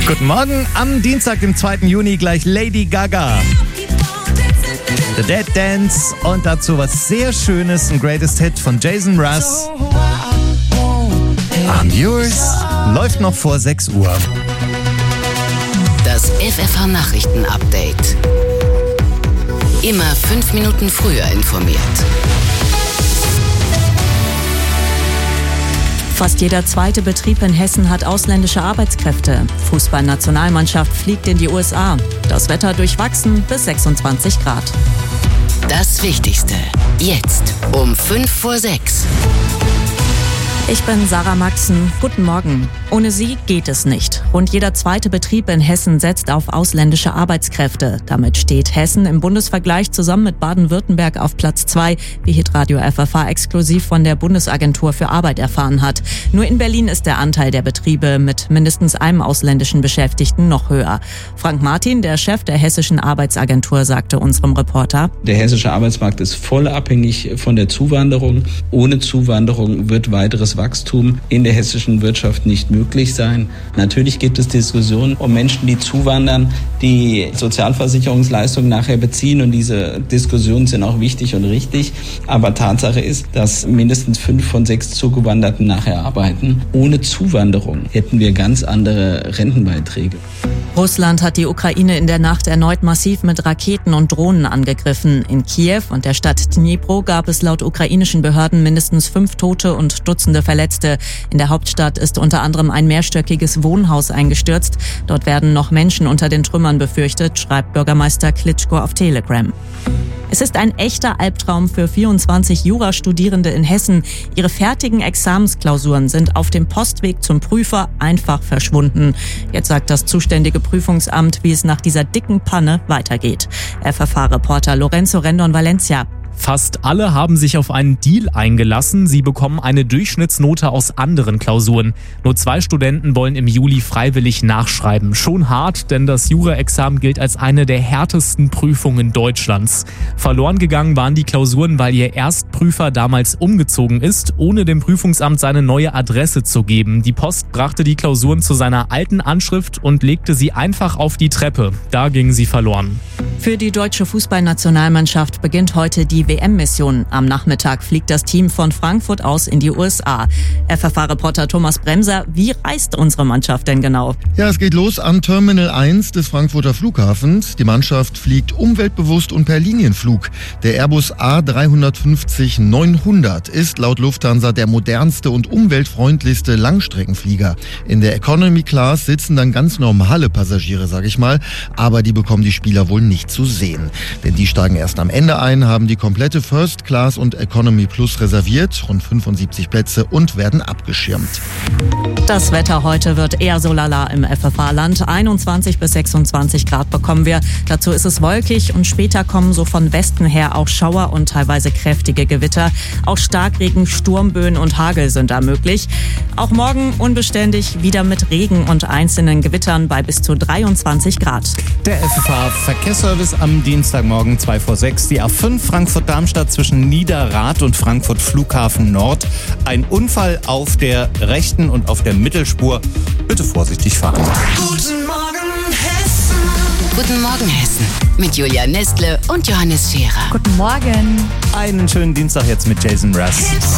Guten Morgen, am Dienstag, dem 2. Juni, gleich Lady Gaga. The Dead Dance und dazu was sehr Schönes, ein Greatest Hit von Jason Mraz. I'm Yours läuft noch vor 6 Uhr. Das FFH-Nachrichten-Update. Immer 5 Minuten früher informiert. Fast jeder zweite Betrieb in Hessen hat ausländische Arbeitskräfte. Fußballnationalmannschaft fliegt in die USA. Das Wetter durchwachsen bis 26 Grad. Das Wichtigste jetzt um 5 vor 6. Ich bin Sarah Maxen. Guten Morgen. Ohne sie geht es nicht. Rund jeder zweite Betrieb in Hessen setzt auf ausländische Arbeitskräfte. Damit steht Hessen im Bundesvergleich zusammen mit Baden-Württemberg auf Platz 2, wie Hitradio FFH exklusiv von der Bundesagentur für Arbeit erfahren hat. Nur in Berlin ist der Anteil der Betriebe mit mindestens einem ausländischen Beschäftigten noch höher. Frank Martin, der Chef der Hessischen Arbeitsagentur, sagte unserem Reporter: Der hessische Arbeitsmarkt ist voll abhängig von der Zuwanderung. Ohne Zuwanderung wird weiteres Wachstum in der hessischen Wirtschaft nicht möglich sein. Natürlich gibt es Diskussionen um Menschen, die zuwandern, die Sozialversicherungsleistungen nachher beziehen, und diese Diskussionen sind auch wichtig und richtig. Aber Tatsache ist, dass mindestens 5 von 6 Zugewanderten nachher arbeiten. Ohne Zuwanderung hätten wir ganz andere Rentenbeiträge. Russland hat die Ukraine in der Nacht erneut massiv mit Raketen und Drohnen angegriffen. In Kiew und der Stadt Dnipro gab es laut ukrainischen Behörden mindestens 5 Tote und Dutzende Verletzte. In der Hauptstadt ist unter anderem ein mehrstöckiges Wohnhaus eingestürzt. Dort werden noch Menschen unter den Trümmern befürchtet, schreibt Bürgermeister Klitschko auf Telegram. Es ist ein echter Albtraum für 24 Jurastudierende in Hessen. Ihre fertigen Examensklausuren sind auf dem Postweg zum Prüfer einfach verschwunden. Jetzt sagt das zuständige Prüfungsamt, wie es nach dieser dicken Panne weitergeht. FFH-Reporter Lorenzo Rendon-Valencia. Fast alle haben sich auf einen Deal eingelassen. Sie bekommen eine Durchschnittsnote aus anderen Klausuren. Nur 2 Studenten wollen im Juli freiwillig nachschreiben. Schon hart, denn das Jura-Examen gilt als eine der härtesten Prüfungen Deutschlands. Verloren gegangen waren die Klausuren, weil ihr Erstprüfer damals umgezogen ist, ohne dem Prüfungsamt seine neue Adresse zu geben. Die Post brachte die Klausuren zu seiner alten Anschrift und legte sie einfach auf die Treppe. Da gingen sie verloren. Für die deutsche Fußballnationalmannschaft beginnt heute die WM-Mission. Am Nachmittag fliegt das Team von Frankfurt aus in die USA. FFH-Reporter Thomas Bremser, wie reist unsere Mannschaft denn genau? Ja, es geht los an Terminal 1 des Frankfurter Flughafens. Die Mannschaft fliegt umweltbewusst und per Linienflug. Der Airbus A350-900 ist laut Lufthansa der modernste und umweltfreundlichste Langstreckenflieger. In der Economy Class sitzen dann ganz normale Passagiere, sag ich mal, aber die bekommen die Spieler wohl nicht zu sehen. Denn die steigen erst am Ende ein, haben die komplette First Class und Economy Plus reserviert, rund 75 Plätze, und werden abgeschirmt. Das Wetter heute wird eher so lala im FFH-Land. 21 bis 26 Grad bekommen wir. Dazu ist es wolkig und später kommen so von Westen her auch Schauer und teilweise kräftige Gewitter. Auch Starkregen, Sturmböen und Hagel sind da möglich. Auch morgen unbeständig, wieder mit Regen und einzelnen Gewittern bei bis zu 23 Grad. Der FFH-Verkehrsservice am Dienstagmorgen 2 vor 6. Die A5 Frankfurt-Darmstadt zwischen Niederrad und Frankfurt Flughafen Nord. Ein Unfall auf der rechten und auf der Mittelspur. Bitte vorsichtig fahren. Guten Morgen Hessen. Guten Morgen Hessen. Mit Julia Nestle und Johannes Scherer. Guten Morgen. Einen schönen Dienstag jetzt mit Jason Mraz.